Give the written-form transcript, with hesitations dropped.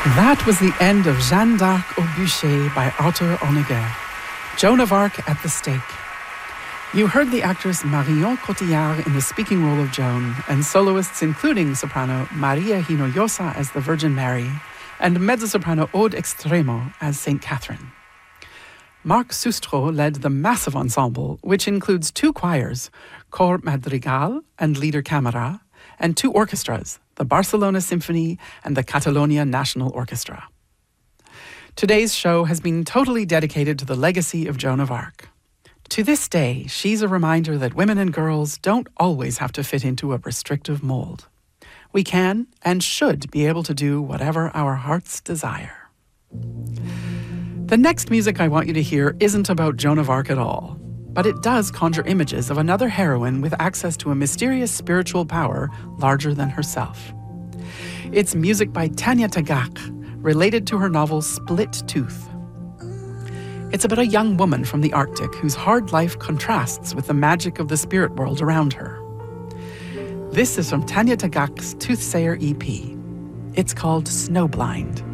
That was the end of Jeanne d'Arc au bûcher by Arthur Honegger, Joan of Arc at the stake. You heard the actress Marion Cotillard in the speaking role of Joan, and soloists including soprano Maria Hinojosa as the Virgin Mary, and mezzo-soprano Aude Extremo as St. Catherine. Marc Sustro led the massive ensemble, which includes 2 choirs, Cor Madrigal and Lieder Camera, and 2 orchestras, the Barcelona Symphony and the Catalonia National Orchestra. Today's show has been totally dedicated to the legacy of Joan of Arc. To this day, she's a reminder that women and girls don't always have to fit into a restrictive mold. We can and should be able to do whatever our hearts desire. The next music I want you to hear isn't about Joan of Arc at all, but it does conjure images of another heroine with access to a mysterious spiritual power larger than herself. It's music by Tanya Tagaq, related to her novel Split Tooth. It's about a young woman from the Arctic whose hard life contrasts with the magic of the spirit world around her. This is from Tanya Tagaq's Toothsayer EP. It's called Snowblind.